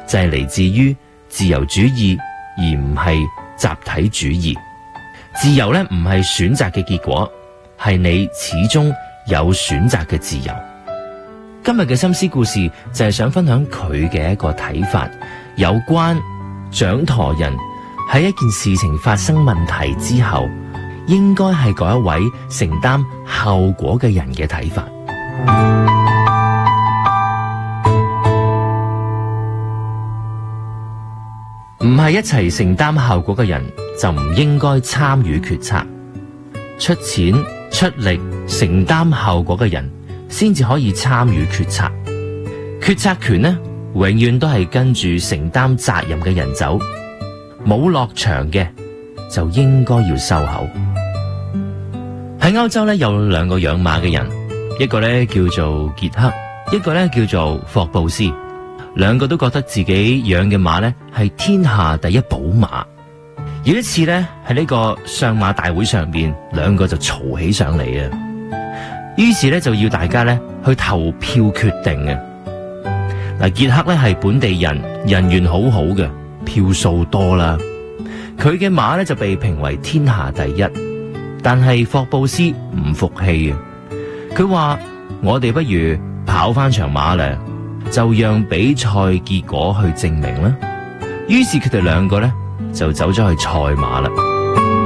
就係嚟自於自由主義，而唔係集體主義。自由咧唔係選擇嘅結果，係你始終有選擇嘅自由。今日嘅心思故事就係想分享佢嘅一個睇法，有關掌舵人喺一件事情發生問題之後，應該係嗰一位承擔後果嘅人嘅睇法。唔係一齊承擔後果嘅人就唔應該參與決策，出錢出力承擔後果嘅人先至可以參與決策。決策權呢，永遠都係跟住承擔責任嘅人走，冇落場嘅就應該要收口。喺歐洲咧有兩個養馬嘅人，一個咧叫做傑克，一個咧叫做霍布斯。兩個都覺得自己養嘅馬咧係天下第一寶馬。有一次咧喺呢個上馬大會上邊，兩個就嘈起上嚟啊！於是咧就要大家咧去投票決定啊！嗱，傑克咧係本地人，人緣好好嘅，票數多啦。佢嘅馬咧就被評為天下第一，但係霍布斯唔服氣啊！佢話：我哋不如跑翻場馬咧，就讓比賽結果去證明啦。於是佢哋兩個咧就走咗去賽馬啦。